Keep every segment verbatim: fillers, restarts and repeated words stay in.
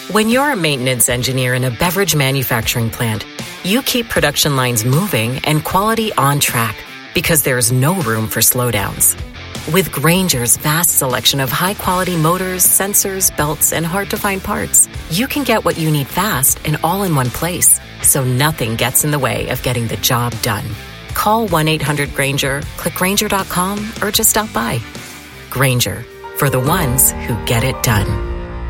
When you're a maintenance engineer in a beverage manufacturing plant, you keep production lines moving and quality on track because there's no room for slowdowns. With Grainger's vast selection of high-quality motors, sensors, belts, and hard-to-find parts, you can get what you need fast and all in one place, so nothing gets in the way of getting the job done. Call one eight hundred Grainger, click Grainger dot com, or just stop by. Grainger, for the ones who get it done.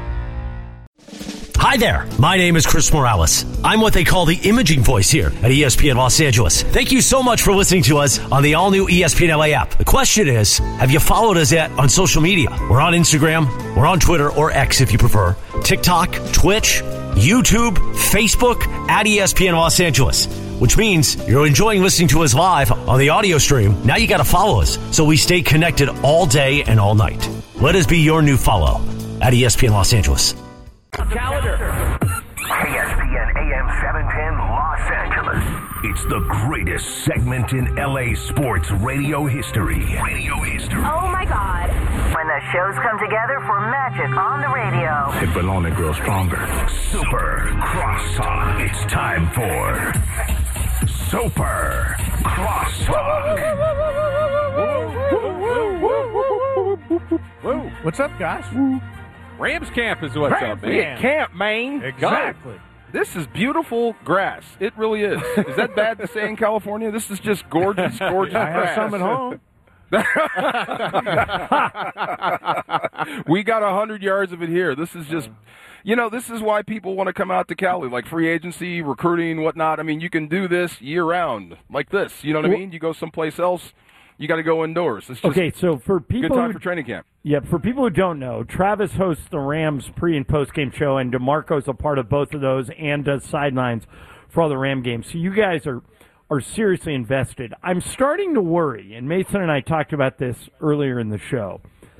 Hi there, my name is Chris Morales. I'm what they call the imaging voice here at E S P N Los Angeles. Thank you so much for listening to us on the all-new E S P N L A app. The question is, have you followed us yet on social media? We're on Instagram, we're on Twitter, or X if you prefer, TikTok, Twitch, YouTube, Facebook, at E S P N Los Angeles. Which means you're enjoying listening to us live on the audio stream. Now you got to follow us so we stay connected all day and all night. Let us be your new follow at E S P N Los Angeles. Calendar. E S P N A M seven ten Los Angeles. It's the greatest segment in L A sports radio history. Radio history. Oh my God. When the shows come together for magic on the radio. It will only grow stronger. Super Crosstalk. It's time for Super Crosstalk. Whoa. What's up, guys? Rams camp is what's Rams up, man. Camp, Maine. Exactly. This is beautiful grass. It really is. Is that bad to say in California? This is just gorgeous, gorgeous I have grass. some at home. We got one hundred yards of it here. This is just, you know, this is why people want to come out to Cali, like free agency, recruiting, whatnot. I mean, you can do this year-round, like this. You know what I mean? You go someplace else, you got to go indoors. It's just okay, so for people good time who, for training camp. Yeah, for people who don't know, Travis hosts the Rams pre- and post-game show, and DeMarco's a part of both of those and does sidelines for all the Ram games. So you guys are, are seriously invested. I'm starting to worry, and Mason and I talked about this earlier in the show.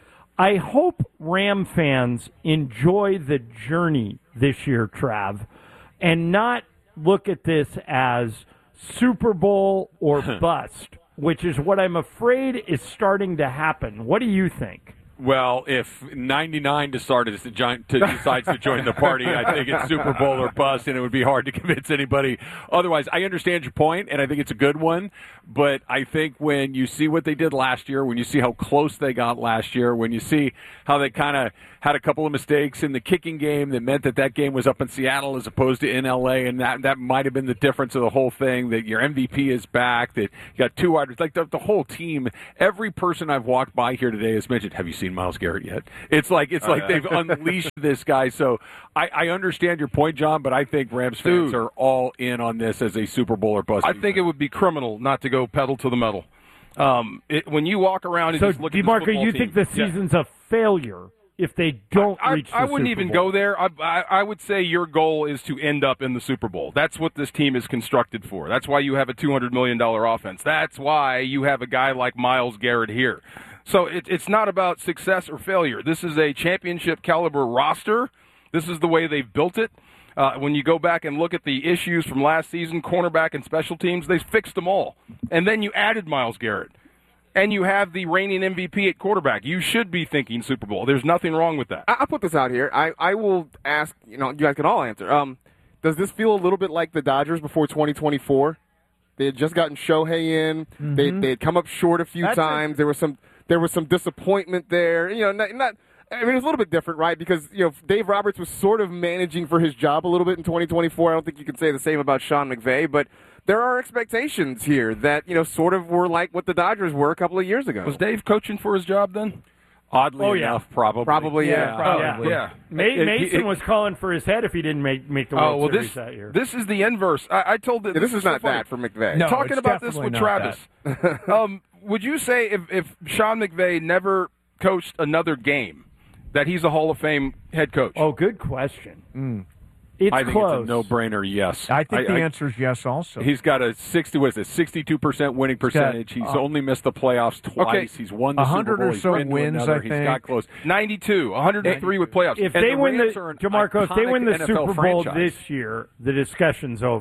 I hope Ram fans enjoy the journey this year, Trav, and not look at this as Super Bowl or bust, which is what I'm afraid is starting to happen. What do you think? Well, if ninety-nine decides to, join, to decides to join the party, I think it's Super Bowl or bust, and it would be hard to convince anybody otherwise. I understand your point, and I think it's a good one, but I think when you see what they did last year, when you see how close they got last year, when you see how they kind of had a couple of mistakes in the kicking game that meant that that game was up in Seattle as opposed to in L A, and that that might have been the difference of the whole thing, that your M V P is back, that you got two wide, like the, the whole team, every person I've walked by here today has mentioned, have you seen Myles Garrett yet? It's like it's oh, like yeah. they've unleashed this guy. So I, I understand your point, John, but I think Rams fans Dude. are all in on this as a Super Bowl or bust. I think it would be criminal not to go pedal to the metal. Um, it, when you walk around and so, just look at DeMarco, this football you team, think the season's yeah. a failure if they don't I, reach the I, I wouldn't Super even Bowl? go there. I, I, I would say your goal is to end up in the Super Bowl. That's what this team is constructed for. That's why you have a two hundred million dollars offense. That's why you have a guy like Myles Garrett here. So it, it's not about success or failure. This is a championship caliber roster. This is the way they've built it. Uh, when you go back and look at the issues from last season, cornerback and special teams, they fixed them all. And then you added Myles Garrett. And you have the reigning M V P at quarterback. You should be thinking Super Bowl. There's nothing wrong with that. I- I'll put this out here. I, I will ask, you know, you guys can all answer. Um, does this feel a little bit like the Dodgers before twenty twenty-four? They had just gotten Shohei in. Mm-hmm. They they had come up short a few That's times. it. There was some there was some disappointment there. You know, not, not I mean, it's a little bit different, right? Because, you know, Dave Roberts was sort of managing for his job a little bit in twenty twenty-four. I don't think you can say the same about Sean McVay, but there are expectations here that, you know, sort of were like what the Dodgers were a couple of years ago. Was Dave coaching for his job then? Oddly Oh, yeah. enough, probably. Probably, yeah. Yeah, Probably, yeah. Ma- It- Mason it- was calling for his head if he didn't make make the Oh, World well, Series this, that year. this is the inverse. I, I told that Yeah, this is so not funny. that for McVay. No, Talking it's about this definitely with not Travis, um, would you say if, if Sean McVay never coached another game, that he's a Hall of Fame head coach? Oh, good question. Mm. It's I think close. it's a no-brainer, yes. I think the I- answer is yes also. He's got a sixty, what is it, sixty-two percent winning percentage. He's uh, only missed the playoffs twice. Okay. He's won the A Super hundred Bowl. or He's so been to wins, another. I He's think. got close. ninety-two, one hundred three with playoffs. If And they the win Rams the are an DeMarco, if they iconic win the N F L Super Bowl franchise. this year, the discussion's over.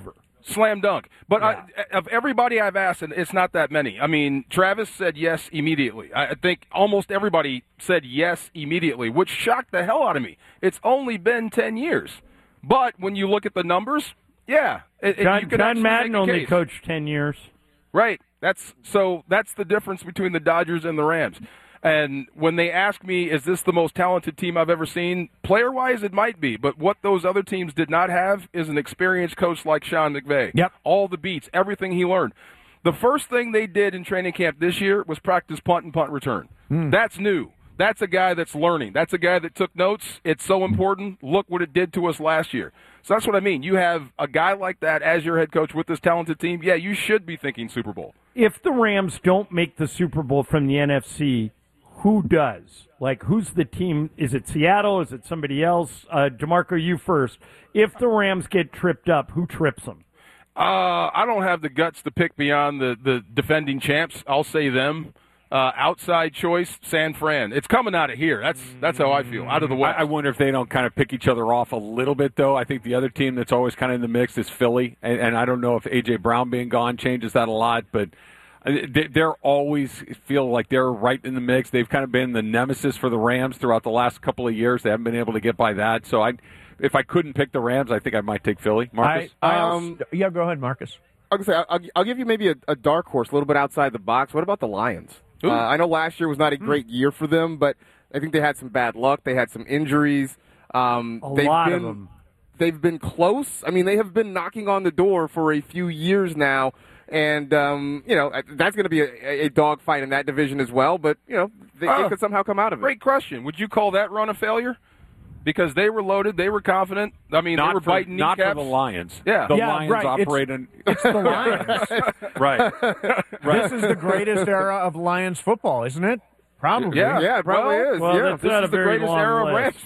Slam dunk. But yeah. I, of everybody I've asked, and it's not that many. I mean, Travis said yes immediately. I think almost everybody said yes immediately, which shocked the hell out of me. It's only been ten years. But when you look at the numbers, yeah. It, John, you can John Madden only case. coached ten years. Right. That's so that's the difference between the Dodgers and the Rams. And when they ask me, is this the most talented team I've ever seen? Player-wise, it might be. But what those other teams did not have is an experienced coach like Sean McVay. Yep. All the beats, everything he learned. The first thing they did in training camp this year was practice punt and punt return. Mm. That's new. That's a guy that's learning. That's a guy that took notes. It's so important. Look what it did to us last year. So that's what I mean. You have a guy like that as your head coach with this talented team. Yeah, you should be thinking Super Bowl. If the Rams don't make the Super Bowl from the N F C, who does? Like, who's the team? Is it Seattle? Is it somebody else? Uh, DeMarco, you first. If the Rams get tripped up, who trips them? Uh, I don't have the guts to pick beyond the, the defending champs. I'll say them. Uh, outside choice, San Fran. It's coming out of here. That's that's how I feel, out of the West. I, I wonder if they don't kind of pick each other off a little bit, though. I think the other team that's always kind of in the mix is Philly, and, and I don't know if A J. Brown being gone changes that a lot, but they're always feel like they're right in the mix. They've kind of been the nemesis for the Rams throughout the last couple of years. They haven't been able to get by that. So I, if I couldn't pick the Rams, I think I might take Philly. Marcus? I, I um, also, yeah, go ahead, Marcus. I was gonna say, I'll, I'll give you maybe a, a dark horse, a little bit outside the box. What about the Lions? Uh, I know last year was not a great year for them, but I think they had some bad luck. They had some injuries. Um, a they've lot been, of them. They've been close. I mean, they have been knocking on the door for a few years now. And, um, you know, that's going to be a, a dogfight in that division as well. But, you know, they, uh, they could somehow come out of it. Great question. Would you call that run a failure? Because they were loaded, they were confident. I mean, not they were for, biting not kneecaps. for the Lions. Yeah, the yeah, Lions right. operate it's, in. It's the Lions, right. right. This is the greatest era of Lions football, isn't it? Probably. Yeah, yeah, it probably well, is. Well, yeah, that's This not is a the very greatest long era list.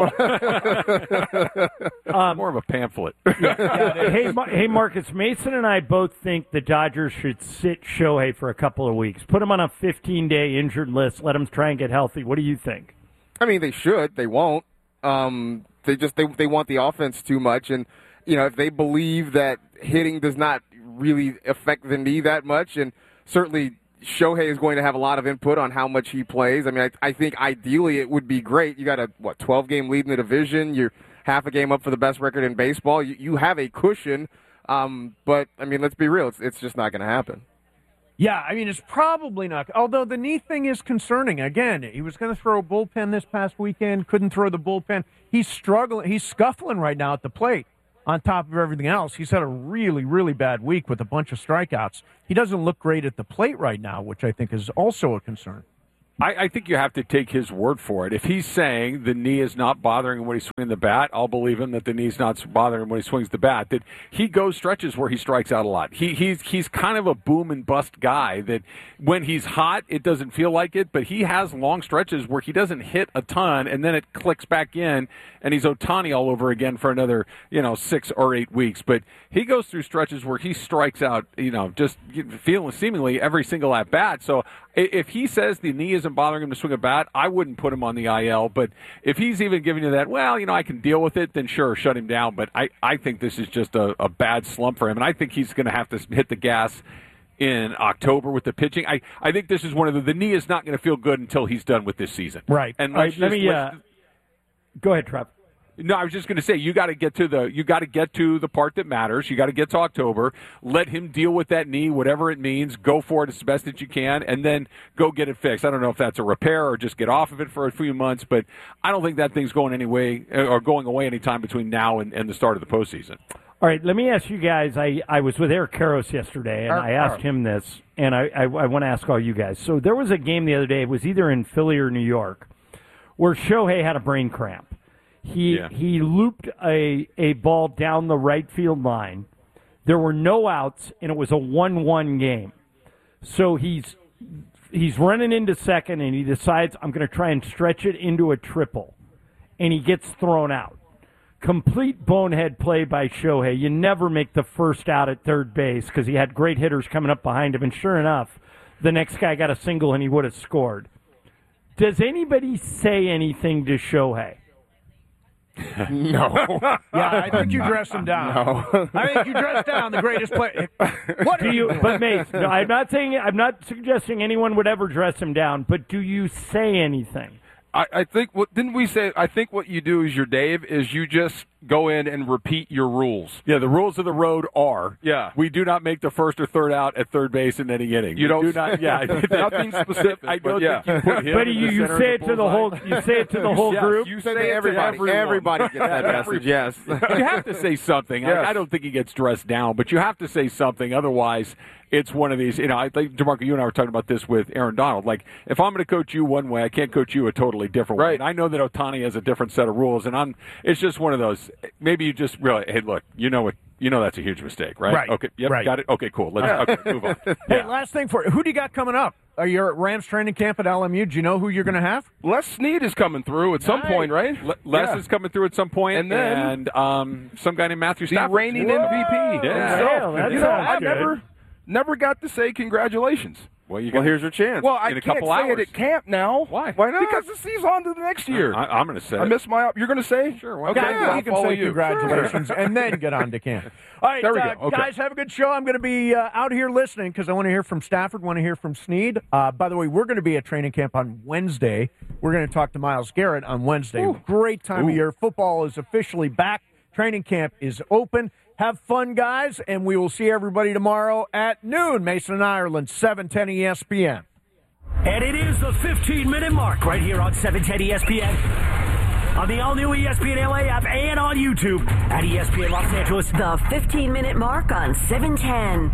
of Rams football. Um, More of a pamphlet. yeah, hey, Ma- hey, Marcus, Mason and I both think the Dodgers should sit Shohei for a couple of weeks. Put him on a fifteen-day injured list. Let him try and get healthy. What do you think? I mean, they should. They won't. Um, they just they they want the offense too much, and you know if they believe that hitting does not really affect the knee that much, and certainly Shohei is going to have a lot of input on how much he plays. I mean, I, I think ideally it would be great. You got a what twelve game lead in the division. You're half a game up for the best record in baseball. You, you have a cushion, um, but I mean, let's be real. It's it's just not going to happen. Yeah, I mean, it's probably not. Although the knee thing is concerning. Again, he was going to throw a bullpen this past weekend, couldn't throw the bullpen. He's struggling. He's scuffling right now at the plate on top of everything else. He's had a really, really bad week with a bunch of strikeouts. He doesn't look great at the plate right now, which I think is also a concern. I, I think you have to take his word for it. If he's saying the knee is not bothering him when he's swinging the bat, I'll believe him that the knee's not bothering him when he swings the bat. That he goes stretches where he strikes out a lot. He, he's he's kind of a boom and bust guy that when he's hot, it doesn't feel like it, but he has long stretches where he doesn't hit a ton, and then it clicks back in, and he's Ohtani all over again for another, you know, six or eight weeks. But he goes through stretches where he strikes out, you know, just feeling seemingly every single at bat. So if he says the knee isn't bothering him to swing a bat, I wouldn't put him on the I L. But if he's even giving you that, well, you know, I can deal with it, then sure, shut him down. But I, I think this is just a, a bad slump for him. And I think he's going to have to hit the gas in October with the pitching. I, I think this is one of the, the knee is not going to feel good until he's done with this season. Right. And All right, let's let just, me, let's, uh, go ahead, Trev. No, I was just going to say you got to get to the you got to get to the part that matters. You got to get to October. Let him deal with that knee, whatever it means. Go for it as best as you can, and then go get it fixed. I don't know if that's a repair or just get off of it for a few months, but I don't think that thing's going anyway or going away anytime between now and, and the start of the postseason. All right, let me ask you guys. I, I was with Eric Karros yesterday, and Eric I asked Karros. him this, and I, I, I want to ask all you guys. So there was a game the other day. It was either in Philly or New York, where Shohei had a brain cramp. He Yeah. he looped a, a ball down the right field line. There were no outs, and it was a one one game. So he's he's running into second, and he decides, I'm going to try and stretch it into a triple. And he gets thrown out. Complete bonehead play by Shohei. You never make the first out at third base because he had great hitters coming up behind him. And sure enough, the next guy got a single, and he would have scored. Does anybody say anything to Shohei? No. Yeah, I think you dress him down. No. I think you dress down the greatest player. What Do you? But Mace, no, I'm not saying. I'm not suggesting anyone would ever dress him down. But do you say anything? I, I think what didn't we say? I think what you do is your Dave is you just go in and repeat your rules. Yeah, the rules of the road are. Yeah. We do not make the first or third out at third base in any inning. You we don't. Do not. Yeah. Nothing specific. I but don't yeah. think you put him But in you, the you center say of it the to the whole. bullseye. You say it to the whole Yes, group. You Say say to it everybody. everyone. Everybody gets that message, yes. You have to say something. Yes. I, I don't think he gets dressed down, but you have to say something. Otherwise, it's one of these. You know, I think DeMarco, you and I were talking about this with Aaron Donald. Like, if I'm going to coach you one way, I can't coach you a totally different way. Right. And I know that Ohtani has a different set of rules, and I'm. It's just one of those. Maybe you just really, hey, look, you know what. You know that's a huge mistake, right? Right. Okay. Yep. Right. Got it. Okay. Cool. Let's okay, move on. Hey, Yeah. last thing for you. Who do you got coming up? Are you at Rams training camp at L M U? Do you know who you're going to have? Les Snead is coming through at some Nice. point, right? Le- Les Yeah. is coming through at some point, And then- and um, some guy named Matthew the Stafford. reigning M V P. Yeah. Hell, that you know, sounds I good. never, never got to say congratulations. Well, you Well, got- here's your chance. Well, I In a can't couple say hours. it at camp now. Why? Why not? Because the season's on to the next year. I, I'm going to say I it. missed my. You're going to say? Sure, why Okay, not? Yeah, I'll you can follow say you. congratulations and then get on to camp. All right, There we uh, go. Okay. guys, have a good show. I'm going to be uh, out here listening because I want to hear from Stafford, want to hear from Snead. Uh, by the way, we're going to be at training camp on Wednesday. We're going to talk to Myles Garrett on Wednesday. Ooh. Great time Ooh. of year. Football is officially back. Training camp is open. Have fun, guys, and we will see everybody tomorrow at noon. Mason and Ireland, seven ten E S P N. And it is the fifteen-minute mark right here on seven ten E S P N. On the all-new E S P N L A app and on YouTube at E S P N Los Angeles. The fifteen-minute mark on seven ten.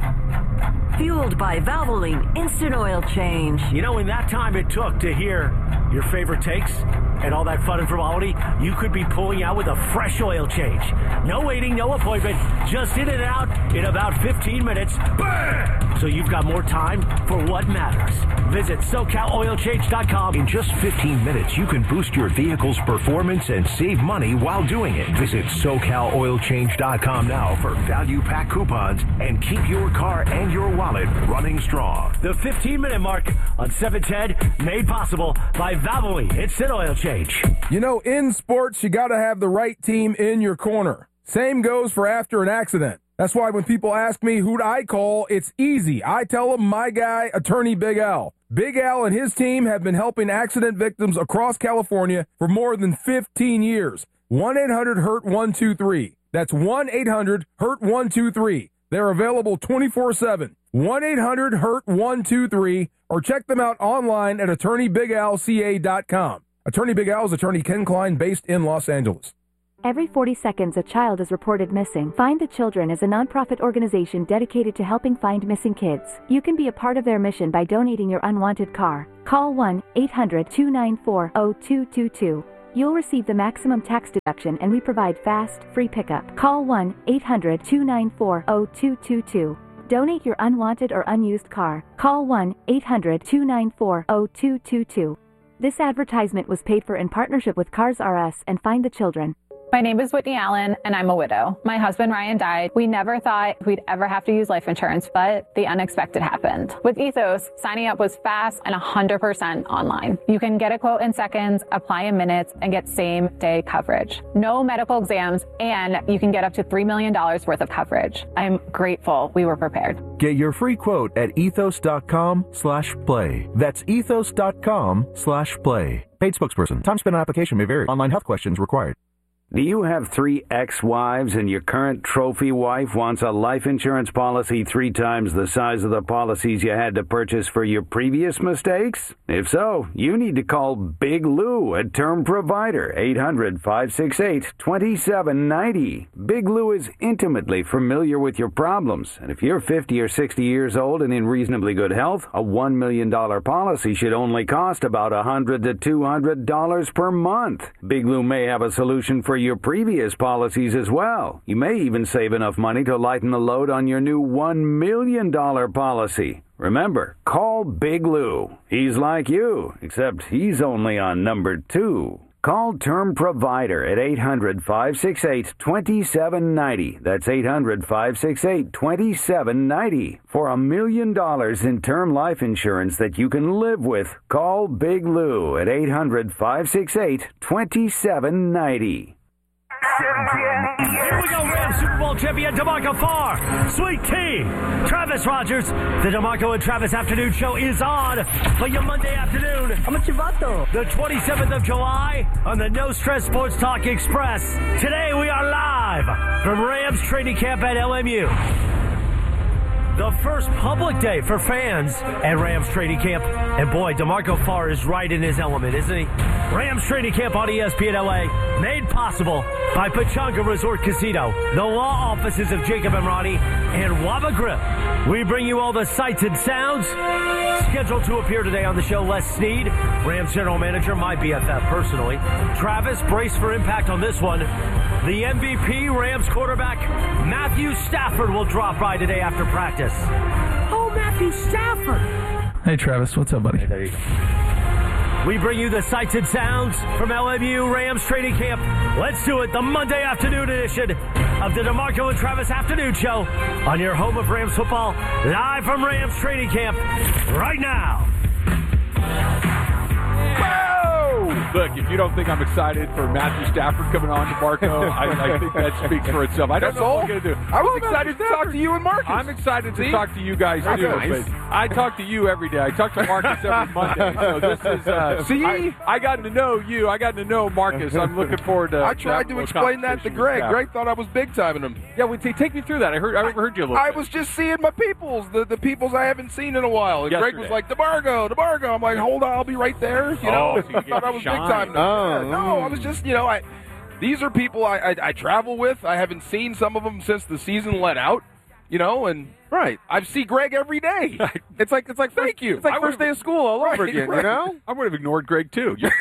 Fueled by Valvoline Instant Oil Change. You know, in that time it took to hear your favorite takes and all that fun and frivolity, you could be pulling out with a fresh oil change. No waiting, no appointment, just in and out in about fifteen minutes. Bam! So you've got more time for what matters. Visit SoCal Oil Change dot com. In just fifteen minutes, you can boost your vehicle's performance and save money while doing it. Visit SoCal Oil Change dot com now for value pack coupons and keep your car and your wallet running strong. The fifteen-minute mark on seven ten, made possible by Valvoline Instant Oil Change. You know, in sports, you got to have the right team in your corner. Same goes for after an accident. That's why when people ask me who I call, it's easy. I tell them my guy, Attorney Big Al. Big Al and his team have been helping accident victims across California for more than fifteen years. one eight hundred hurt one two three. That's one eight hundred hurt one two three. They're available twenty-four seven. one eight hundred hurt one two three or check them out online at attorney big al c a dot com. Attorney Big Al is Attorney Ken Klein based in Los Angeles. Every forty seconds, a child is reported missing. Find the Children is a nonprofit organization dedicated to helping find missing kids. You can be a part of their mission by donating your unwanted car. Call one eight hundred two nine four zero two two two. You'll receive the maximum tax deduction and we provide fast, free pickup. Call one eight hundred two nine four zero two two two. Donate your unwanted or unused car. Call one eight hundred two nine four zero two two two. This advertisement was paid for in partnership with Cars R Us and Find the Children. My name is Whitney Allen, and I'm a widow. My husband, Ryan, died. We never thought we'd ever have to use life insurance, but the unexpected happened. With Ethos, signing up was fast and one hundred percent online. You can get a quote in seconds, apply in minutes, and get same-day coverage. No medical exams, and you can get up to three million dollars worth of coverage. I'm grateful we were prepared. Get your free quote at ethos.com slash play. That's ethos.com slash play. Paid spokesperson. Time spent on application may vary. Online health questions required. Do you have three ex-wives and your current trophy wife wants a life insurance policy three times the size of the policies you had to purchase for your previous mistakes? If so, you need to call Big Lou at Term Provider, eight hundred five six eight two seven nine zero. Big Lou is intimately familiar with your problems, and if you're fifty or sixty years old and in reasonably good health, a one million dollars policy should only cost about one hundred to two hundred dollars per month. Big Lou may have a solution for your previous policies as well. You may even save enough money to lighten the load on your new one million dollars policy. Remember, call Big Lou. He's like you, except he's only on number two. Call Term Provider at eight hundred five six eight two seven nine zero. That's eight hundred five six eight two seven nine zero. For a million dollars in term life insurance that you can live with, call Big Lou at eight hundred five six eight two seven nine zero. seven ten E S P N. Here we go, Rams Super Bowl champion DeMarco Farr. Sweet Tea. Travis Rogers. The DeMarco and Travis Afternoon Show is on for your Monday afternoon. I'm a chivato. The twenty-seventh of July on the No Stress Sports Talk Express. Today we are live from Rams training camp at L M U. The first public day for fans at Rams training camp. And boy, DeMarco Farr is right in his element, isn't he? Rams training camp on E S P N L A, made possible by Pechanga Resort Casino, the law offices of Jacob Emrani, and Waba Grill. We bring you all the sights and sounds. Scheduled to appear today on the show, Les Snead, Rams general manager, my B F F personally. Travis, brace for impact on this one. The M V P Rams quarterback, Matthew Stafford, will drop by today after practice. Oh, Matthew Stafford. Hey, Travis. What's up, buddy? Hey, there you go. We bring you the sights and sounds from L M U Rams training camp. Let's do it, the Monday afternoon edition of the DeMarco and Travis Afternoon Show on your home of Rams football, live from Rams training camp right now. Look, if you don't think I'm excited for Matthew Stafford coming on to DeMarco, I, I think that speaks for itself. I don't That's know all? what I'm going to do. I was excited to talk to you and Marcus. I'm excited to See? talk to you guys, That's too. nice. But I talk to you every day. I talk to Marcus every Monday. So this is, uh, See? I, I got to know you. I got to know Marcus. I'm looking forward to I tried to explain that to Greg. Greg thought I was big timing him. Yeah, well, t- take me through that. I heard. I heard you a little I bit. was just seeing my peoples, the, the peoples I haven't seen in a while. And Greg was Yesterday. like, DeMarco, DeMarco. I'm like, hold on, I'll be right there. You know, Oh, so you I thought I was big shine. timing him. Oh. Yeah, no, I was just, you know, I. These are people I, I I travel with. I haven't seen some of them since the season let out. You know, and Right. I see Greg every day. It's like it's like Thank first, you. It's like I first would've- day of school all over Right, again. right. You know. I would have ignored Greg too. You're-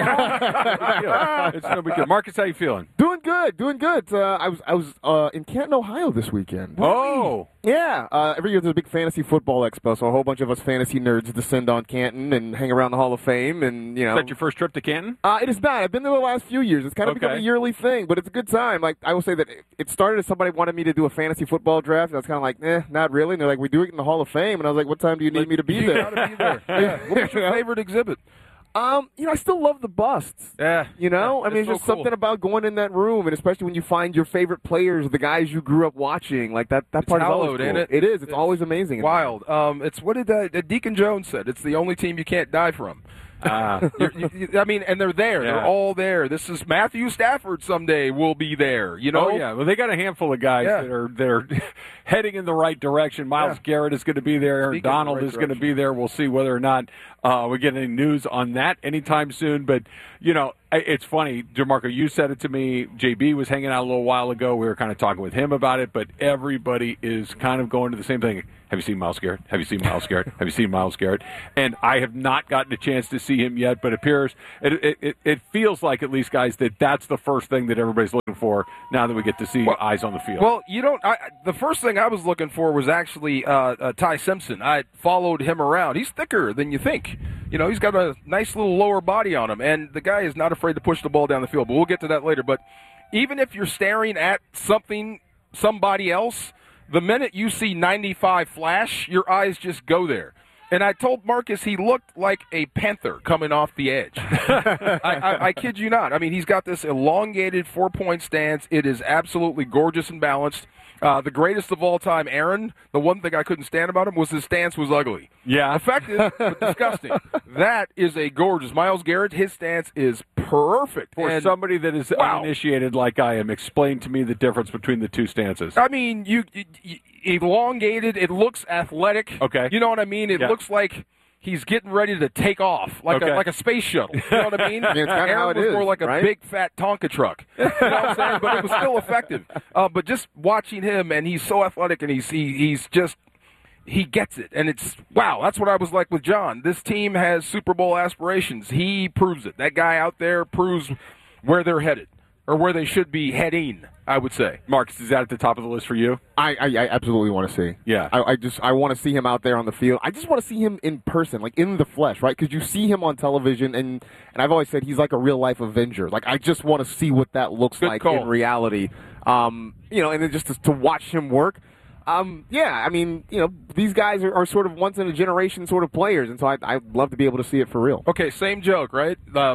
it's no big deal. Marcus, how you feeling? Doing good, doing good. Uh, I was I was uh, in Canton, Ohio this weekend. Oh, Yeah, uh, every year there's a big fantasy football expo, so a whole bunch of us fantasy nerds descend on Canton and hang around the Hall of Fame, and you know. is that your first trip to Canton? Uh, it is not. I've been there the last few years. It's kind of become a Okay. yearly thing, but it's a good time. Like I will say that it- it started as somebody wanted me to do a fantasy football draft. And I was kind of like, eh, not really. And they're like, we do it in the Hall of Fame, and I was like, what time do you need me to be You there? gotta be there. Yeah. What was your favorite exhibit? Um, you know, I still love the busts. Yeah. You know, Yeah, I mean, it's it's just so cool. something about going in that room, and especially when you find your favorite players, the guys you grew up watching. Like that, that It's part hallowed, is always cool. ain't it? It is. It's, It's always amazing. Wild. Um, it's what did uh, Deacon Jones said? It's the only team you can't die from. Uh, You're, you, you- I mean, and they're there. Yeah. They're all there. This is Matthew Stafford. Someday will be there. You know. Oh yeah, well they got a handful of guys Yeah. that are that are heading in the right direction. Miles Yeah. Garrett is going to be there. Aaron Speaking in the Donald right is going to direction. be there. We'll see whether or not uh, we get any news on that anytime soon. But you know, I- it's funny, DeMarco. You said it to me. J B was hanging out a little while ago. We were kind of talking with him about it. But everybody is kind of going to the same thing. Have you seen Miles Garrett? Have you seen Miles Garrett? Have you seen Miles Garrett? And I have not gotten a chance to see him yet, but it appears it, it, it, it feels like, at least, guys, that that's the first thing that everybody's looking for now that we get to see Well- eyes on the field. Well, you don't. I, the first thing I was looking for was actually uh, uh, Ty Simpson. I followed him around. He's thicker than you think. You know, he's got a nice little lower body on him, and the guy is not afraid to push the ball down the field. But we'll get to that later. But even if you're staring at something, somebody else, the minute you see ninety-five flash, your eyes just go there. And I told Marcus he looked like a panther coming off the edge. I, I, I kid you not. I mean, he's got this elongated four-point stance. It is absolutely gorgeous and balanced. Uh, the greatest of all time, Aaron, the one thing I couldn't stand about him was his stance was ugly. Yeah. Effective, but disgusting. That is a gorgeous. Miles Garrett, his stance is perfect. For And, somebody that is wow. uninitiated like I am, explain to me the difference between the two stances. I mean, you, you, you elongated. It looks athletic. Okay. You know what I mean? It Yeah. looks like he's getting ready to take off, like Okay. a like a space shuttle. You know what I mean? I mean, it's kinda Aaron how it was is, more like a right? big fat Tonka truck. You know what I'm saying? But it was still effective. Uh, but just watching him, and he's so athletic, and he's he, he's just. He gets it, and it's wow. That's what I was like with John. This team has Super Bowl aspirations. He proves it. That guy out there proves where they're headed, or where they should be heading, I would say. Marcus, is that at the top of the list for you? I, I, I absolutely want to see. Yeah. I, I just I want to see him out there on the field. I just want to see him in person, like in the flesh, right? Because you see him on television, and and I've always said he's like a real life Avenger. Like I just want to see what that looks Good like call. in reality. Um, you know, and then just to, to watch him work. Um, yeah, I mean, you know, these guys are, are sort of once in a generation sort of players, and so I, I'd love to be able to see it for real. Okay, same joke, right? Um,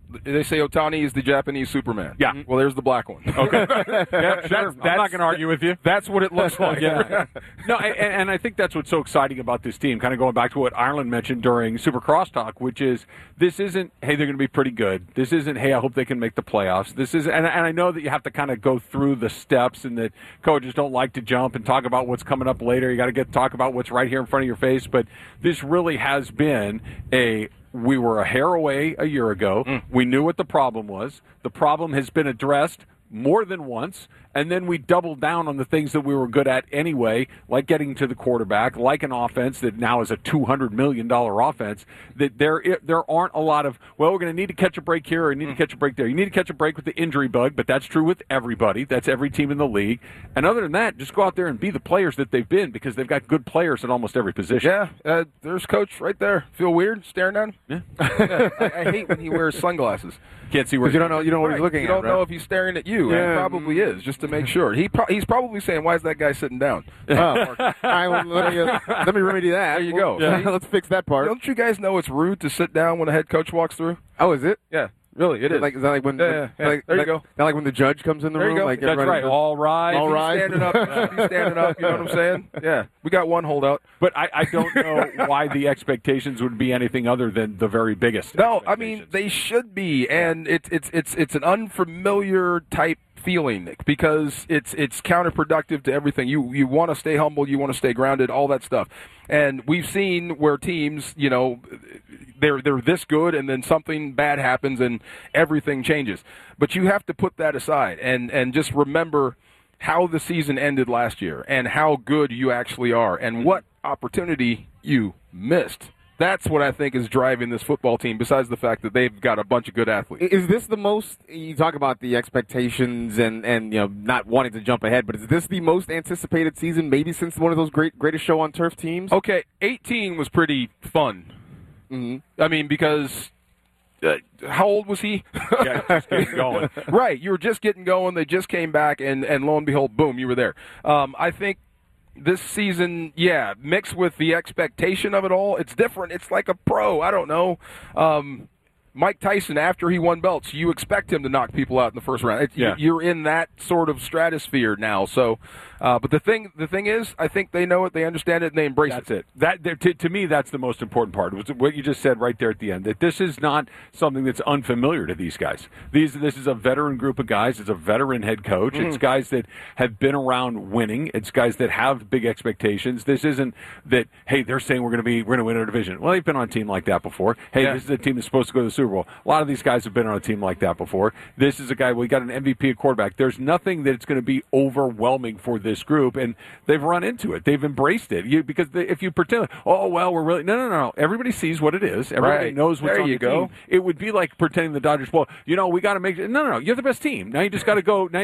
They say Ohtani is the Japanese Superman. Yeah. Well, there's the black one. Okay. yeah, sure. That's, I'm not going to argue with you. That's what it looks like. yeah. No, and, and I think that's what's so exciting about this team, kind of going back to what Ireland mentioned during Super Crosstalk, which is this isn't, hey, they're going to be pretty good. This isn't, hey, I hope they can make the playoffs. This is, and, and I know that you have to kind of go through the steps and that coaches don't like to jump and talk about what's coming up later. You got to get talk about what's right here in front of your face. But this really has been a we were a hair away a year ago. Mm. We knew what the problem was. The problem has been addressed more than once, and then we doubled down on the things that we were good at anyway, like getting to the quarterback, like an offense that now is a two hundred million dollars offense, that there there aren't a lot of, well, we're going to need to catch a break here or need mm. to catch a break there. You need to catch a break with the injury bug, but that's true with everybody. That's every team in the league. And other than that, just go out there and be the players that they've been because they've got good players at almost every position. Yeah, uh, there's Coach right there. Feel weird staring at him? Yeah. yeah I, I hate when he wears sunglasses. Can't see where you don't know. You don't know what right. he's looking you at. You don't right? know if he's staring at you. Yeah. And he probably is, just to make sure. He pro- he's probably saying, "Why is that guy sitting down?" Oh, all right, well, let me uh, let me remedy that. There you go. Yeah. Let's fix that part. Don't you guys know it's rude to sit down when a head coach walks through? Oh, is it? Yeah. Really, it is. Like, is that like when? Yeah, yeah, yeah. Like, there you like, go. Not like when the judge comes in the there room. You go. Like That's right. Does, all rise. All rise. Standing up. He's standing up. You know what I'm saying? Yeah. We got one holdout. But I, I don't know why the expectations would be anything other than the very biggest. No, I mean they should be, and it's it's it's it's an unfamiliar type feeling because it's it's counterproductive to everything. You you want to stay humble, you want to stay grounded, all that stuff. And we've seen where teams, you know, they're they're this good and then something bad happens and everything changes. But you have to put that aside and and just remember how the season ended last year and how good you actually are and what opportunity you missed. That's what I think is driving this football team, besides the fact that they've got a bunch of good athletes. Is this the most, you talk about the expectations and, and you know not wanting to jump ahead, but is this the most anticipated season maybe since one of those great greatest show on turf teams? Okay, eighteen was pretty fun. Mm-hmm. I mean, because uh, how old was he? Yeah, just getting going. Right, you were just getting going. They just came back, and, and lo and behold, boom, you were there. Um, I think this season, yeah, mixed with the expectation of it all, it's different. It's like a pro. I don't know. Um, Mike Tyson, after he won belts, you expect him to knock people out in the first round. It, yeah. You're in that sort of stratosphere now. So, uh, but the thing, the thing is, I think they know it, they understand it, and they embrace that's it. That's it. That to, to me, that's the most important part. Was what you just said right there at the end. That this is not something that's unfamiliar to these guys. These, this is a veteran group of guys. It's a veteran head coach. Mm-hmm. It's guys that have been around winning. It's guys that have big expectations. This isn't that. Hey, they're saying we're going to be, we're going to win our division. Well, they've been on a team like that before. Hey, yeah. This is a team that's supposed to go to the Super Bowl. A lot of these guys have been on a team like that before. This is a guy, we got an M V P at quarterback. There's nothing that's going to be overwhelming for this group, and they've run into it. They've embraced it. You, because they, if you pretend, oh, well, we're really, no, no, no. Everybody sees what it is. Everybody right. knows what's there on you the go. team. It would be like pretending the Dodgers, well, you know, we got to make, no, no, no. You're the best team. Now you just got to go, now